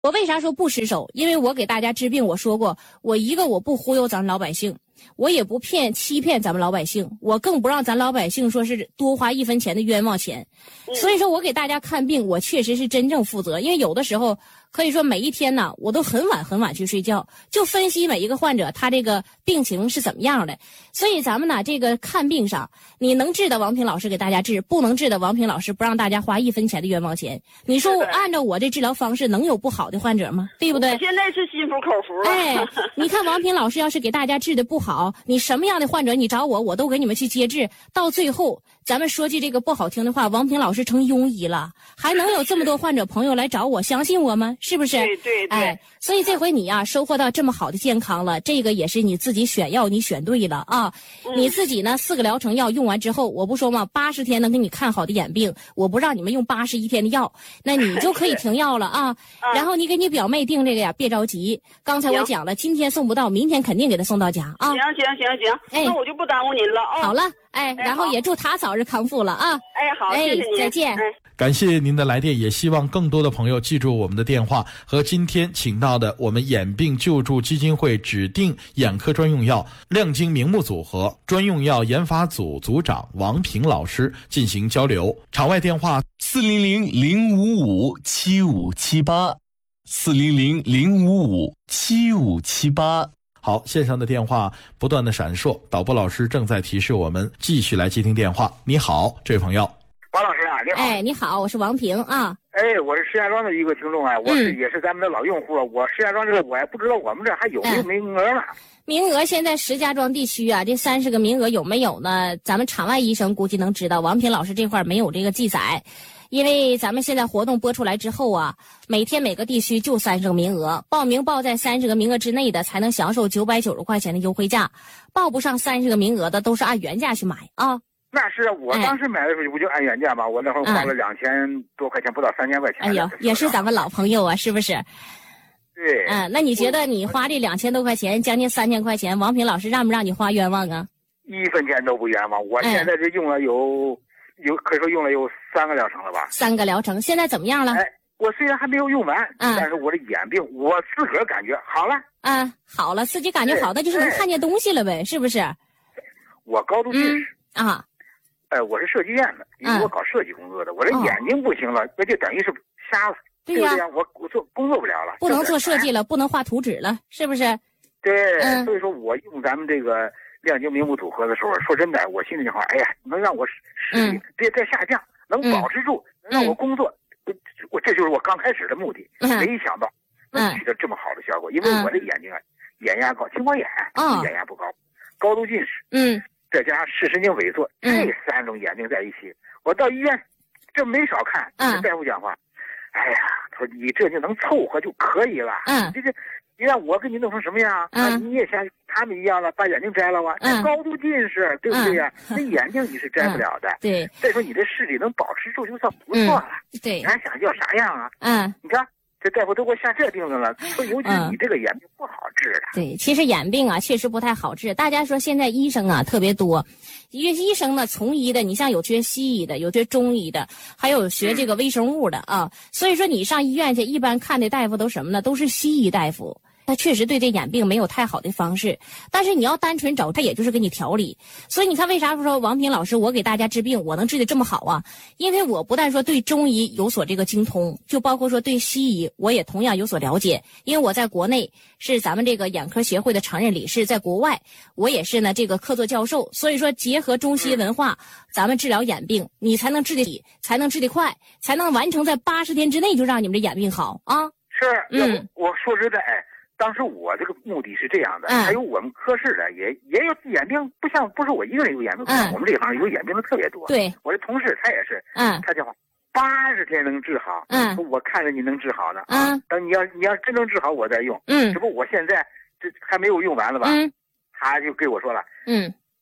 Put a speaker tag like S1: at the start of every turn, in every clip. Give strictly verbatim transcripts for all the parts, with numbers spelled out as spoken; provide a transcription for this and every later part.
S1: 我为啥说不失手？因为我给大家治病，我说过，我一个我不忽悠咱们老百姓，我也不骗欺骗咱们老百姓，我更不让咱老百姓说是多花一分钱的冤枉钱。所以说我给大家看病，我确实是真正负责。因为有的时候可以说每一天呢，我都很晚很晚去睡觉，就分析每一个患者他这个病情是怎么样的。所以咱们呢这个看病上，你能治的王平老师给大家治，不能治的王平老师不让大家花一分钱的冤枉钱。你说按照我这治疗方式能有不好的患者吗？对不对？
S2: 现在是心服口服了。
S1: 哎，你看王平老师要是给大家治的不好，你什么样的患者你找我，我都给你们去接治。到最后咱们说句这个不好听的话，王平老师成庸医了，还能有这么多患者朋友来找我，相信我吗？是不是？
S2: 对对对。
S1: 哎，所以这回你啊收获到这么好的健康了，这个也是你自己选药，你选对了啊。嗯、你自己呢四个疗程药用完之后，我不说吗？八十天能给你看好的眼病，我不让你们用八十一天的药，那你就可以停药了啊。然后你给你表妹订这个呀，别着急。刚才我讲了，今天送不到，明天肯定给她送到家啊。
S2: 行行行行，哎，那我就不耽误您了啊、哦。
S1: 好了，哎，然后也祝她早日康复了啊。
S2: 哎，好，
S1: 哎，
S2: 谢谢您，
S1: 再见。
S2: 哎
S3: 感谢您的来电，也希望更多的朋友记住我们的电话和今天请到的我们眼病救助基金会指定眼科专用药亮晶明目组合专用药研发组组长王平老师进行交流。场外电话
S4: 四零零零五五七五七八四零零零五五七五七八。
S3: 好，线上的电话不断的闪烁，导播老师正在提示我们继续来接听电话。你好，这位朋友。
S5: 王老师啊，你好。
S1: 哎，你好，我是王平啊。
S5: 哎，我是石家庄的一个听众啊，我是、嗯、也是咱们的老用户了。我石家庄这个我也不知道我们这还有没有名额呢、嗯？
S1: 名额现在石家庄地区啊，这三十个名额有没有呢？咱们场外医生估计能知道，王平老师这块没有这个记载。因为咱们现在活动播出来之后啊，每天每个地区就三十个名额，报名报在三十个名额之内的才能享受九百九十块钱的优惠价，报不上三十个名额的都是按原价去买啊。
S5: 那是啊，我当时买的时候不就按原价吗？我那会儿花了两千多块钱，不到三千块钱。
S1: 哎呦，也是咱们老朋友啊，是不是？
S5: 对。
S1: 嗯，那你觉得你花这两千多块钱，将近三千块钱，王平老师让不让你花冤枉啊？
S5: 一分钱都不冤枉。我现在这用了有、嗯、有可以说用了有三个疗程了吧？
S1: 三个疗程，现在怎么样了？
S5: 哎，我虽然还没有用完，
S1: 嗯、
S5: 但是我的眼病我自个儿感觉好了。
S1: 嗯，好了，自己感觉好，那就是能看见东西了呗，是不是？
S5: 我高度近视、
S1: 嗯、啊。
S5: 哎，我是设计院的，因为我搞设计工作的，嗯、我这眼睛不行了，那、哦、就等于是瞎了，
S1: 对呀、
S5: 啊，我我做工作不了了，
S1: 不能做设计了，不能画图纸了，是不是？
S5: 对，
S1: 嗯、
S5: 所以说我用咱们这个亮晶明目组合的时候，说真的，我心里话，哎呀，能让我视力别再下降，能保持住，
S1: 嗯、
S5: 能让我工作，我、嗯、我这就是我刚开始的目的，
S1: 嗯、
S5: 没想到能取得这么好的效果，因为我的眼睛啊，眼压高，青光眼，
S1: 哦、
S5: 眼压不高，高度近视，
S1: 嗯。
S5: 再加上视神经萎缩，这三种眼病在一起，我到医院这没少看。
S1: 嗯，
S5: 大夫讲话，哎呀，他说你这就能凑合就可以了。
S1: 嗯，
S5: 这个你让我给你弄成什么样？
S1: 嗯，
S5: 啊、你也像他们一样了，把眼睛摘了吗？
S1: 嗯，
S5: 高度近视，对不对呀？那、嗯、眼睛你是摘不了的。
S1: 嗯、对。
S5: 再说你的视力能保持住就算不错了。
S1: 嗯、对。
S5: 你还想要啥样啊？
S1: 嗯，
S5: 你看。这大夫都给我下这定论了，说尤其你这个眼病不好治的、
S1: 嗯。对，其实眼病啊确实不太好治。大家说现在医生啊特别多，因为医生呢从医的，你像有学西医的，有学中医的，还有学这个微生物的啊。嗯、所以说你上医院去，一般看的大夫都什么呢？都是西医大夫。他确实对这眼病没有太好的方式，但是你要单纯找他，也就是给你调理。所以你看，为啥说王平老师我给大家治病，我能治得这么好啊？因为我不但说对中医有所这个精通，就包括说对西医我也同样有所了解。因为我在国内是咱们这个眼科协会的常任理事，在国外我也是呢这个客座教授。所以说结合中西文化，咱们治疗眼病，你才能治得起，才能治得快，才能完成在八十天之内就让你们的眼病好啊。
S5: 是，
S1: 嗯，
S5: 我说实在。当时我这个目的是这样的，
S1: 嗯、
S5: 还有我们科室的也也有眼病，不像不是我一个人有眼病，
S1: 嗯、
S5: 我们这行有眼病的特别多。
S1: 对，
S5: 我的同事他也是，
S1: 嗯，
S5: 他叫八十天能治好，
S1: 嗯，
S5: 我看着你能治好呢，
S1: 嗯，
S5: 等你要你要真能治好，我再用，
S1: 嗯，
S5: 只不过我现在这还没有用完了吧，
S1: 嗯，
S5: 他就跟我说了，
S1: 嗯，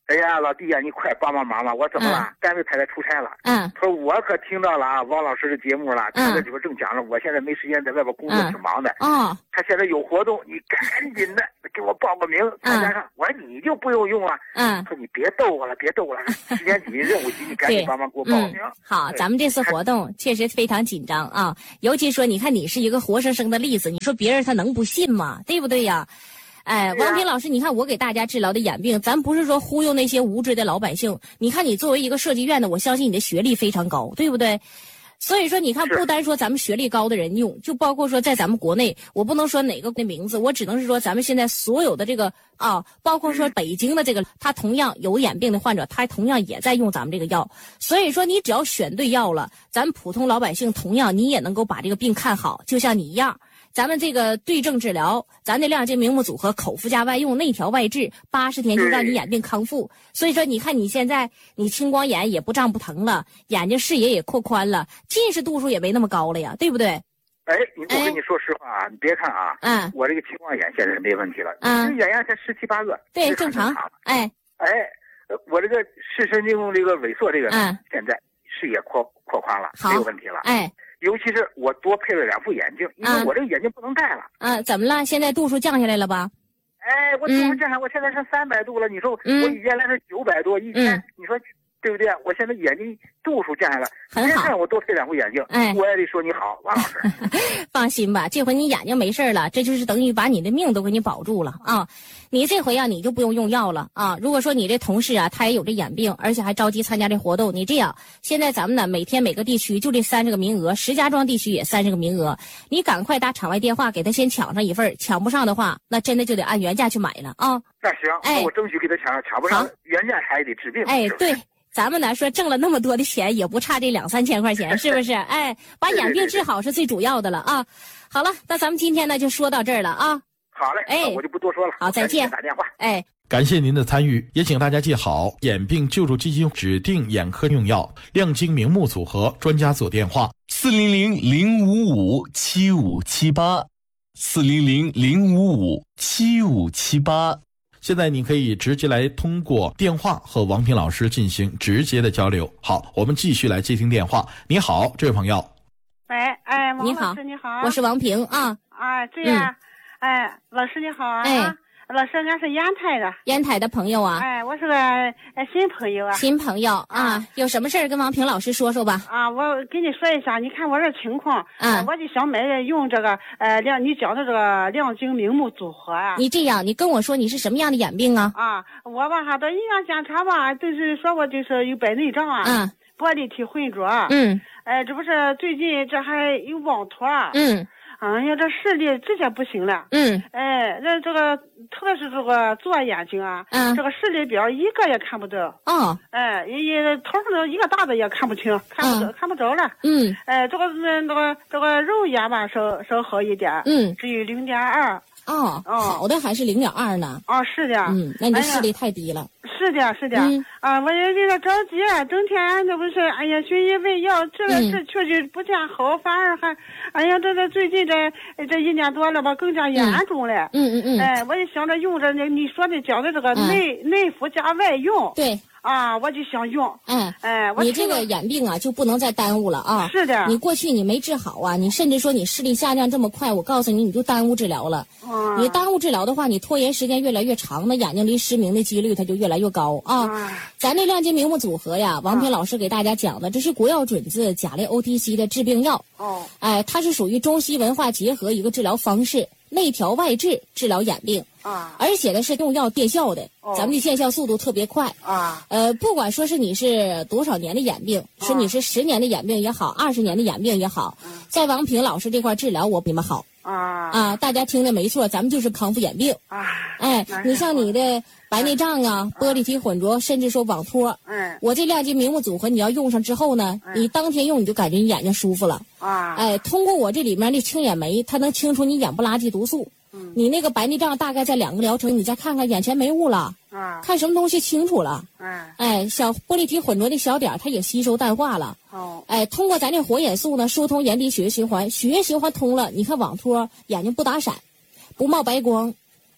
S5: 哎呀，老弟呀，你快帮帮忙吧！我怎么了？嗯、单位太太出差了。
S1: 嗯。
S5: 他说我可听到了啊，王老师的节目了。他在里边正讲着，我现在没时间在外边工作，挺、嗯、忙的。
S1: 哦。
S5: 他现在有活动，你赶紧的给我报个名参加上。嗯、我说你就不用用了。
S1: 嗯。
S5: 说你别逗我了，别逗我了，时间紧，任务急，你赶紧帮忙给我报名。
S1: 嗯、好，咱们这次活动确实非常紧张啊，尤其说你看你是一个活生生的例子，你说别人他能不信吗？对不对呀？哎，王平老师，你看我给大家治疗的眼病，咱不是说忽悠那些无知的老百姓。你看你作为一个设计院的，我相信你的学历非常高，对不对？所以说，你看，不单说咱们学历高的人用，就包括说在咱们国内，我不能说哪个的名字，我只能是说咱们现在所有的这个啊，包括说北京的这个，他同样有眼病的患者，他同样也在用咱们这个药。所以说，你只要选对药了，咱普通老百姓同样你也能够把这个病看好，就像你一样。咱们这个对症治疗，咱的亮晶明目组合口服加外用，内调外治，八十天就让你眼病康复。所以说，你看你现在你青光眼也不胀不疼了，眼睛视野也扩宽了，近视度数也没那么高了呀，对不对？
S5: 哎，你我跟你说实话啊，你别看啊，嗯，我这个青光眼现在是没问题了，嗯，这眼压才十七八个，
S1: 对，正常。哎
S5: 哎，我这个视神经这个萎缩这个，嗯，现在视野扩扩宽了，没有问题了。
S1: 哎。
S5: 尤其是我多配了两副眼镜，因为我这个眼镜不能戴了。
S1: 啊，怎么了？现在度数降下来了吧？
S5: 哎，我度数降下来，我现在是三百度了。你说我原来是九百多一千，你说对不对？我现在眼睛度数降下来，
S1: 很好。
S5: 看我多配两副眼镜，
S1: 哎，
S5: 我也得说你好，王老师。
S1: 放心吧，这回你眼睛没事了，这就是等于把你的命都给你保住了啊！你这回啊，你就不用用药了啊！如果说你这同事啊，他也有这眼病，而且还着急参加这活动，你这样，现在咱们呢，每天每个地区就这三十个名额，石家庄地区也三十个名额，你赶快打场外电话给他先抢上一份，抢不上的话，那真的就得按原价去买了啊！
S5: 那行，
S1: 哎，
S5: 那我争取给他抢上，抢不上原价还得治病。
S1: 哎，对。咱们呢说挣了那么多的钱，也不差这两三千块钱，是不是？哎，把眼病治好是最主要的了啊！好了，那咱们今天呢就说到这儿了啊。
S5: 好嘞，哎，我就不多说了。
S1: 好，再见。
S5: 打电话。
S1: 哎，
S3: 感谢您的参与，也请大家记好眼病救助基金指定眼科用药亮晶明目组合专家组电话：
S4: 四零零零五五七五七八，四零零零五五七五七八。
S3: 现在你可以直接来通过电话和王平老师进行直接的交流。好，我们继续来接听电话。你好，这位朋友。
S6: 喂，哎，王老师你好，
S1: 我是王平啊。
S6: 啊，对呀、嗯，哎，老师你好啊。
S1: 哎，
S6: 老师，俺是烟台的。
S1: 烟台的朋友啊。
S6: 哎，我是个新朋友啊。
S1: 新朋友啊，啊有什么事儿跟王平老师说说吧。
S6: 啊，我跟你说一下，你看我这情况，
S1: 嗯、
S6: 啊，我就想买用这个呃亮你讲的这个亮晶明目组合啊。
S1: 你这样，你跟我说你是什么样的眼病啊？
S6: 啊，我吧哈到医院检查吧，就是说我就是有白内障啊，
S1: 嗯，
S6: 玻璃体混浊，
S1: 嗯，
S6: 哎，这不是最近这还有网脱，
S1: 嗯。
S6: 哎呀，这视力直接不行了。
S1: 嗯，
S6: 哎，那这个特别是这个左眼睛啊，
S1: 嗯，
S6: 这个视力表一个也看不着。
S1: 哦，
S6: 哎，也头上的一个大的也看不清，看不着，嗯、看不着了。
S1: 嗯，
S6: 哎，这个那个这个肉眼吧，稍稍好一点。
S1: 嗯，
S6: 只有零点二。
S1: 哦，哦，好的还是零点二呢？
S6: 哦，是的。
S1: 嗯，那你的视力太低了。
S6: 哎、是的，是的。
S1: 嗯、
S6: 啊，我也有点着急，整天那不是，哎呀，寻医问药，治了治，确实不见好，反而还，哎呀，这这最近这这一年多了吧，更加严重了。
S1: 嗯嗯嗯。
S6: 哎，我就想着用着那你说的讲的这个内、嗯、内服加外用。
S1: 对。
S6: 啊，我就想用。
S1: 嗯，
S6: 哎，我
S1: 你这个眼病啊，就不能再耽误了啊。
S6: 是的。
S1: 你过去你没治好啊，你甚至说你视力下降这么快，我告诉你，你就耽误治疗了。
S6: 嗯。
S1: 你耽误治疗的话，你拖延时间越来越长，那眼睛离失明的几率它就越来越高啊。
S6: 嗯、
S1: 咱这亮晶明目组合呀，王平老师给大家讲的，这是国药准字甲类 O T C 的治病药。
S6: 哦。
S1: 哎，它是属于中西文化结合一个治疗方式，内调外治，治疗眼病。
S6: 啊，
S1: 而且呢是用药见效的，哦、咱们的见效速度特别快
S6: 啊。
S1: 呃，不管说是你是多少年的眼病，啊、是你是十年的眼病也好，二十年的眼病也好，嗯、在王平老师这块治疗我比你们好
S6: 啊
S1: 啊！大家听的没错，咱们就是康复眼病
S6: 啊。
S1: 哎，你像你的白内障啊、玻璃体混浊，甚至说网脱，
S6: 嗯，
S1: 我这亮晶明目组合你要用上之后呢，嗯、你当天用你就感觉你眼睛舒服了
S6: 啊。
S1: 哎，通过我这里面的清眼酶，它能清除你眼部垃圾毒素。
S6: 嗯，
S1: 你那个白内障大概在两个疗程，你再看看眼前没雾了，
S6: 啊，
S1: 看什么东西清楚了，
S6: 嗯，
S1: 哎，小玻璃体混浊的小点它也吸收淡化了，
S6: 哦，
S1: 哎，通过咱这活眼素呢，疏通眼底血液循环，血液循环通了，你看网脱眼睛不打闪，不冒白光，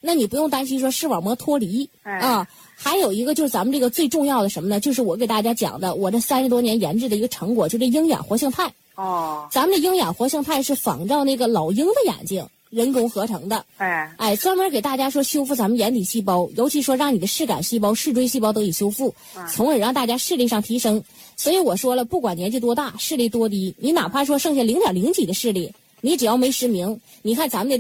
S1: 那你不用担心说视网膜脱离、哎、啊。还有一个就是咱们这个最重要的什么呢？就是我给大家讲的，我这三十多年研制的一个成果，就这鹰眼活性肽。
S6: 哦，
S1: 咱们的鹰眼活性肽是仿照那个老鹰的眼睛人工合成的。
S6: 哎
S1: 哎，专门给大家说修复咱们眼底细胞，尤其说让你的视感细胞、视锥细胞得以修复，从而让大家视力上提升。所以我说了，不管年纪多大，视力多低，你哪怕说剩下零点零几的视力，你只要没失明，你看咱们的